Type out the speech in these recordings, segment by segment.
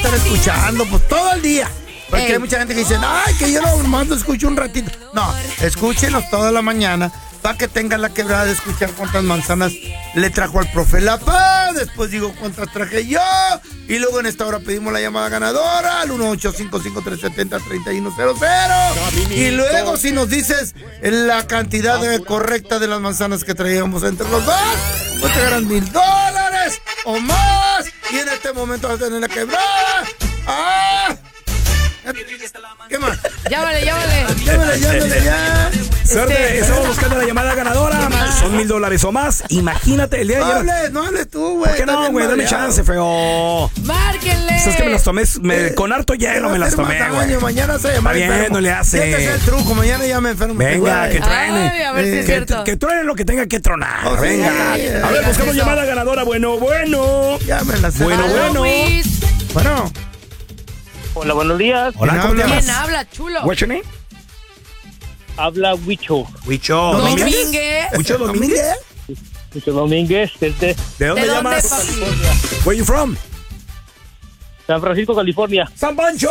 estar escuchando pues todo el día. Porque hay mucha gente que dice, ay, que yo nomás lo escucho un ratito. No, escúchenos toda la mañana para que tengan la quebrada de escuchar cuántas manzanas le trajo al profe Lapa. Después digo cuántas traje yo. Y luego en esta hora pedimos la llamada ganadora al 1-855-370-3100. Y luego si nos dices la cantidad correcta de las manzanas que traíamos entre los dos, pues te ganan $1,000 o más. Y en este momento vas a tener la quebrada. ¿Qué más? Llámale. Llámale, ya. Suerte, estamos buscando la llamada ganadora. Son $1,000 o más. Imagínate el día de ayer. No hables tú, güey. ¿Por qué no, güey? Dame chance, feo. ¡Márquenle! Es que me las tomé, con harto hielo me las tomé, güey. Mañana se llama. Está bien, no le hace. Este es el truco, mañana ya me enfermo. Venga, que truene. Ay, a ver si es cierto. Que truene lo que tenga que tronar. Oh, sí. Venga. A ver, buscamos llamada ganadora. Bueno. Llámenla. Bueno. Hola, buenos días. Hola, ¿cómo te llamas? ¿Quién habla, chulo? What's your name? Habla Huicho. Huicho Domínguez. Huicho Domínguez. Huicho Domínguez, desde ¿De dónde llamas? papi? Where you from? San Francisco, California. ¡San Pancho!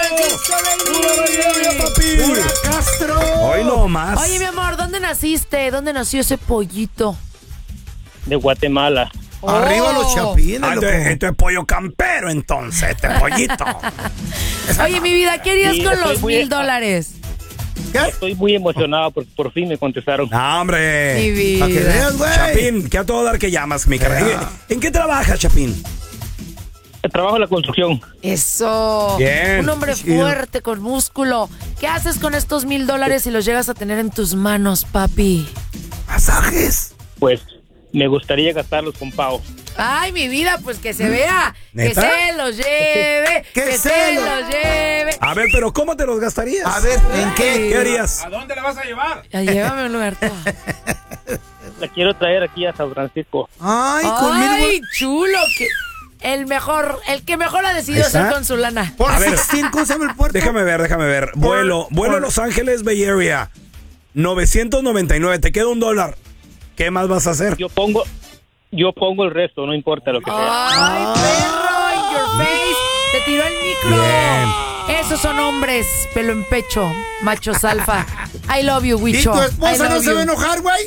Papi. Pura Castro. Hoy no más. Oye, mi amor, ¿dónde naciste? ¿Dónde nació ese pollito? De Guatemala. Arriba los chapines, loco. Esto es pollo campero, entonces, este pollito. Oye, mi vida, ¿qué harías Sí, con estoy los muy- $1,000? Estoy muy emocionado porque por fin me contestaron. No, Mi hombre. Para que vida. veas, güey. Chapín, ¿qué a todo dar que llamas, mi cara? ¿En qué trabajas, Chapín? Trabajo en la construcción. Eso. Bien. Un hombre Chido. fuerte, con músculo. ¿Qué haces con estos $1,000 si los llegas a tener en tus manos, papi? Masajes. Pues me gustaría gastarlos con Pau. Ay, mi vida, pues que se vea. ¿Neta? Que se los lleve. Que que se se lo- los lleve. A ver, pero ¿cómo te los gastarías? A ver, ¿en qué? ¿Qué harías? ¿A dónde la vas a llevar? Ya llévame a un lugar. La quiero traer aquí a San Francisco. Ay, conmigo. Ay, chulo. El que mejor ha decidido Ahí está. hacer con su lana. Por A ver. 16, ¿cómo se llama el puerto? Déjame ver. Vuelo a Los Ángeles, Bay Area. 999, te queda $1. ¿Qué más vas a hacer? Yo pongo el resto, no importa lo que sea. Ay, perro, in your face. Te tiró el micro. Bien. Esos son hombres, pelo en pecho, machos alfa. I love you, ¿Y Wicho. tu I esposa no love se va a you. enojar, güey?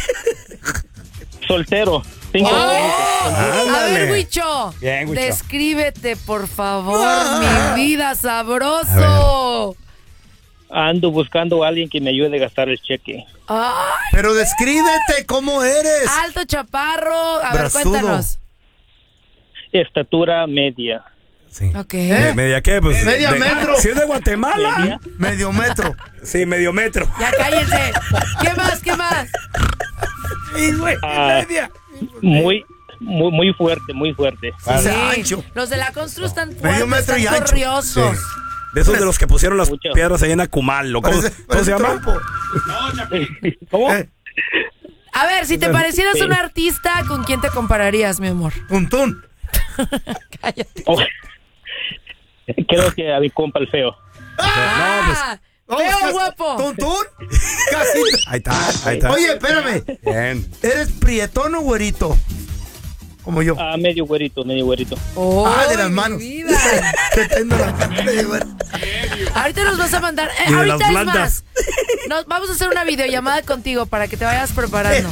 Soltero. 5 Oh. años. A Ándale. ver, Wicho. Bien, Wicho. Descríbete, por favor, mi vida, A sabroso. Ando buscando a alguien que me ayude a gastar el cheque. Ay, Pero descríbete cómo eres. alto chaparro. A ver, Brazudo. cuéntanos. Estatura media. Sí. Ok. ¿Media qué? Pues, Media metro. Si es de Guatemala. Medio metro. Sí, medio metro. Ya cállense. ¿Qué más? Sí, güey. Ah, Media. muy fuerte, muy fuerte. Sí, ancho. Los de la constru están Medio fuertes, metro y están ancho. corriosos. Sí. De esos de los que pusieron las Mucho. piedras ahí en Acumal. ¿Cómo Parece se llama? trompo. ¿Cómo? A ver, si te parecieras un artista, ¿con quién te compararías, mi amor? Tuntún. Cállate. Oh, creo que a mi compa el feo. ¡Ah! ¡Feo, guapo! ¿Tuntún? Casi. Ahí está. Oye, espérame. Bien. ¿Eres prietón o güerito? Como yo. Medio güerito. De las mi manos. vida. Te tengo la cara de güero. Ahorita nos vas a mandar. Y de Ahorita las es plantas. más. Vamos a hacer una videollamada contigo para que te vayas preparando.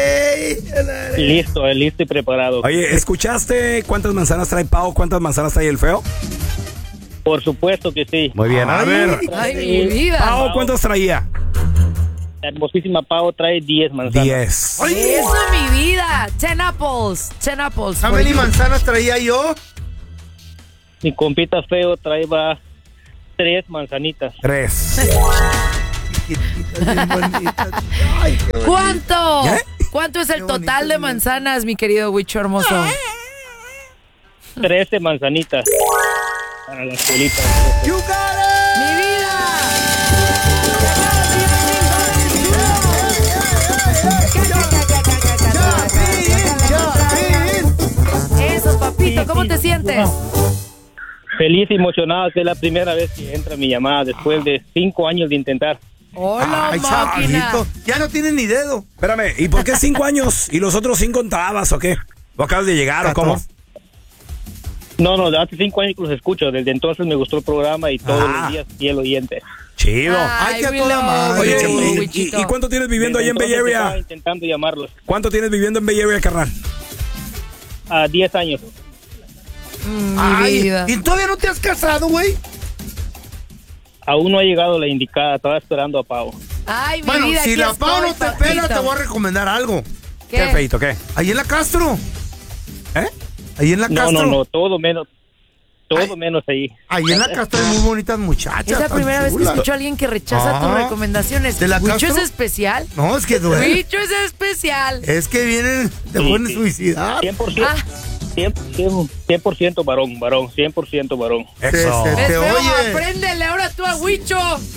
Listo y preparado. Oye, ¿escuchaste cuántas manzanas trae Pau? ¿Cuántas manzanas trae el feo? Por supuesto que sí. Muy bien. A ver. Ay, mi vida. Pau, ¿cuántas traía? La hermosísima Pau trae 10 manzanas. 10. Eso, mi vida. 10 apples. 10 apples. ¿How many manzanas traía yo? Mi compita feo traía 3 manzanitas. 3. Chiquititas, bien bonitas. Ay, qué bonito. ¿Cuánto? ¿Eh? ¿Cuánto es el Qué total bonito, de mi manzanas, mi querido Wicho hermoso? 13 manzanitas. Para la escuelita. You got ¡Mi it. vida! Eso, papito, ¿cómo te sientes? Feliz y emocionado, que es la primera vez que entra mi llamada después de 5 años de intentar. ¡Hola, Ay, máquina! chavito. Ya no tiene ni dedo. Espérame, ¿y por qué 5 años? ¿Y los otros 5 contabas o qué? ¿O acabas de llegar o cómo? No, hace 5 años que los escucho. Desde entonces me gustó el programa y todos los días fiel oyente. Chido. Ay, que a Willow, toda madre. Oye, Willow, ¿y Wichito. cuánto tienes viviendo ahí Desde en Bay entonces Area? estaba intentando llamarlos. ¿Cuánto tienes viviendo en Bay Area, carnal? 10 años. Mi Ay, vida. ¿y todavía no te has casado, güey? Aún no ha llegado la indicada. Estaba esperando a Pau. Ay, mi Bueno, vida, si aquí la Pau no estoy, te pela, papito. te voy a recomendar algo. ¿Qué feito, qué? Ahí en la Castro. ¿Eh? Ahí en la Castro. No, todo menos ahí. Ahí en la Castro hay muy bonitas muchachas. Es la tan primera vez que chulas. escucho a alguien que rechaza tus recomendaciones. ¿De la ¿Wicho Castro? es especial? No, es que duele. Wicho es especial. Es que vienen, te Sí, pueden sí. suicidar. 100%, Ah. 100% varón, 100% varón. Eso. Se Es te feo, oye. apréndele ahora tú a Wicho.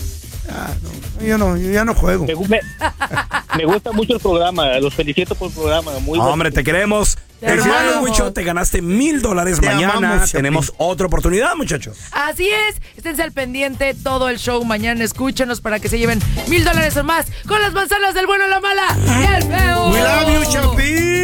Yo ya no juego. Me gusta mucho el programa, los felicito por el programa. Muy bueno. Hombre, te queremos. Te Felicidades, amamos. Wicho. Te ganaste $1,000 Te mañana. amamos, Chapi. Tenemos otra oportunidad, muchachos. Así es, esténse al pendiente todo el show mañana, escúchenos para que se lleven $1,000 o más con las manzanas del bueno, la mala y el feo. We love you, Chapi.